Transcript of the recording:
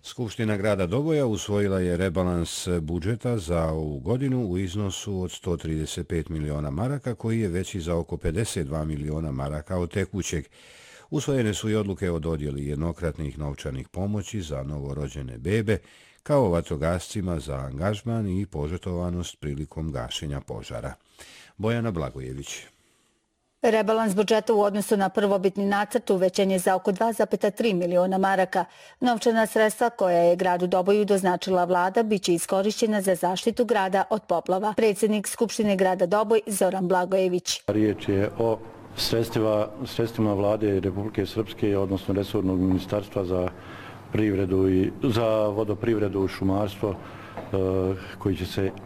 Skupština grada Doboja usvojila je rebalans budžeta za ovu godinu u iznosu od 135 miliona maraka, koji je veći za oko 52 miliona maraka od tekućeg. Usvojene su i odluke o dodjeli jednokratnih novčanih pomoći za novorođene bebe, kao vatrogascima za angažman i požrtvovanost prilikom gašenja požara. Bojana Blagojević. Rebalans budžeta u odnosu na prvobitni nacrt uvećan je za oko 2,3 miliona maraka. Novčana sredstva koja je gradu Doboju doznačila vlada biće iskorišćena za zaštitu grada od poplava. Predsjednik Skupštine grada Doboj Zoran Blagojević. Riječ je o sredstvima vlade Republike Srpske, odnosno resornog ministarstva za vodoprivredu i šumarstvo, koji će se